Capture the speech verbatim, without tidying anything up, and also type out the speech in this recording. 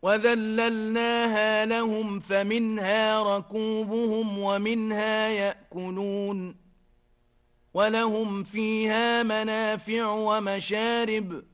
وذللناها لهم فمنها ركوبهم ومنها يأكلون ولهم فيها منافع ومشارب